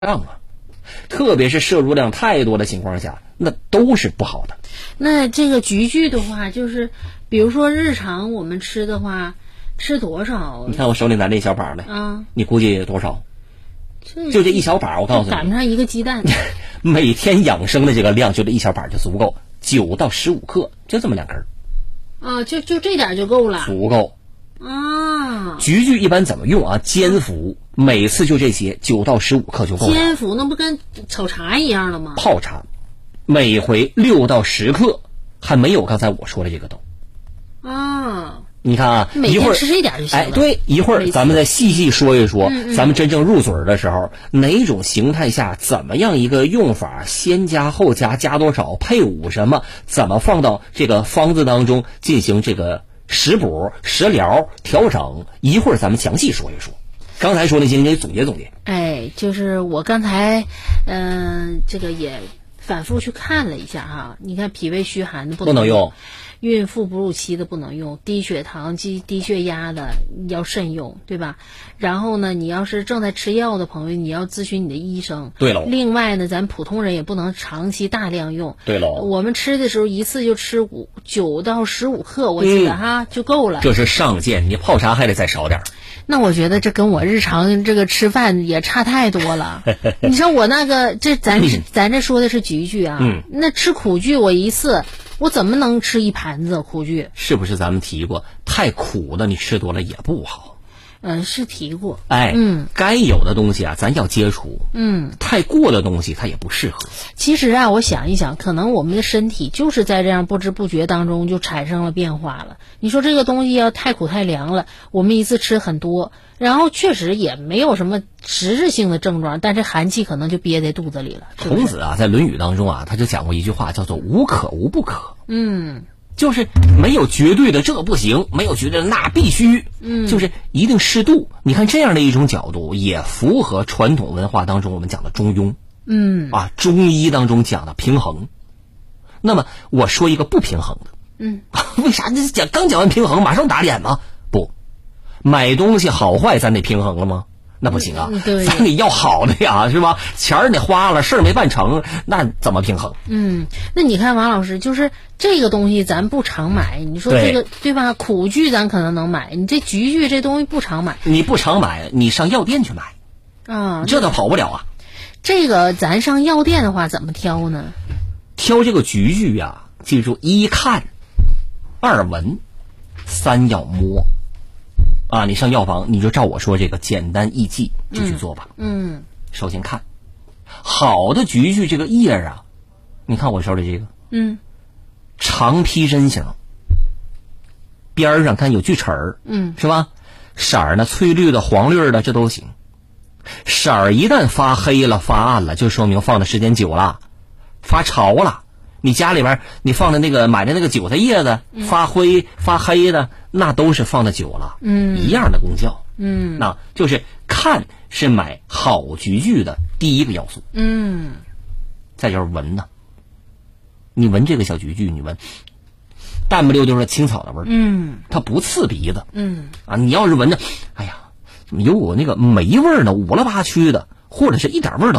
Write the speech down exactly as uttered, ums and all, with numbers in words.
量啊，特别是摄入量太多的情况下，那都是不好的。 那这个菊苣的话，就是比如说日常我们吃的话，吃多少？ 你看我手里拿这一小把呢， 啊， 你估计多少？ 这就这一小把，我告诉你， 赶不上一个鸡蛋。 每天养生的这个量，就这一小把就足够，九到十五克，就这么两根。 啊，就就这点就够了， 足够。 啊， 菊苣一般怎么用啊？煎服，每次就这些，九到十五克就够了。 煎服那不跟炒茶一样了吗？ 泡茶，每回六到十克，还没有刚才我说的这个多。 啊， 你看啊， 每一会儿天吃这点就行了。 哎，对，一会儿咱们再细细说一说， 嗯嗯咱们真正入嘴儿的时候，哪种形态下怎么样一个用法，先加后加，加多少，配伍什么，怎么放到这个方子当中进行这个食补、食疗调整，一会儿咱们详细说一说。刚才说那些，你得总结总结。 哎，就是我刚才，嗯、这个也反复去看了一下哈。你看，脾胃虚寒的不不能用， 孕妇哺乳期的不能用，低血糖、低低血压的要慎用，对吧？然后呢，你要是正在吃药的朋友，你要咨询你的医生。 对喽。 另外呢，咱普通人也不能长期大量用。 对喽。 我们吃的时候一次就吃五九到十五克，我记得、 嗯、 哈就够了。 这是上限，你泡茶还得再少点。 那我觉得这跟我日常这个吃饭也差太多了。你说我那个这咱是、嗯、咱这说的是菊苣啊， 嗯， 那吃苦苣我一次我怎么能吃一盘子苦苣？ 是不是咱们提过，太苦的你吃多了也不好？ 嗯，是提过。 哎， 嗯， 该有的东西啊，咱要接触。 嗯， 太过的东西它也不适合。 其实啊，我想一想，可能我们的身体就是在这样不知不觉当中就产生了变化了。你说这个东西要太苦太凉了，我们一次吃很多，然后确实也没有什么实质性的症状，但是寒气可能就憋在肚子里了。是不是？ 孔子啊，在《论语》当中啊，他就讲过一句话，叫做“无可无不可”。 嗯。 就是没有绝对的这不行，没有绝对的那必须， 嗯， 就是一定适度。你看这样的一种角度，也符合传统文化当中我们讲的中庸， 嗯啊，中医当中讲的平衡。那么我说一个不平衡的， 嗯， 为啥这讲刚讲完平衡马上打脸吗？不，买东西好坏咱得平衡了吗？那不行啊， 嗯、对， 咱得要好的呀，是吧？钱儿得花了，事儿没办成，那怎么平衡？ 嗯，那你看王老师，就是这个东西咱不常买，你说这个 对, 对吧？苦苣咱可能能买，你这菊苣这东西不常买。 你不常买，你上药店去买啊， 这倒跑不了啊。 这个咱上药店的话怎么挑呢？ 挑这个菊苣呀，记住一看，二闻，三要摸。啊，你上药房你就照我说这个简单易记就去做吧。 嗯，嗯首先看好的菊苣这个叶啊，你看我手里这个， 嗯， 长披针形，边上看有锯齿儿， 嗯， 是吧？色儿呢翠绿的、黄绿的这都行。色儿一旦发黑了、发暗了，就说明放的时间久了，发潮了。你家里边你放的那个买的那个韭菜叶子、嗯、发灰发黑的，那都是放的久了， 嗯， 一样的功效， 嗯， 那就是看是买好菊苣的第一个要素， 嗯， 再就是闻呢，你闻这个小菊苣，你闻淡不溜丢的青草的味儿， 嗯， 它不刺鼻子， 嗯， 啊，你要是闻着，哎呀，怎么有我那个霉味儿呢，五了八曲的，或者是一点味儿都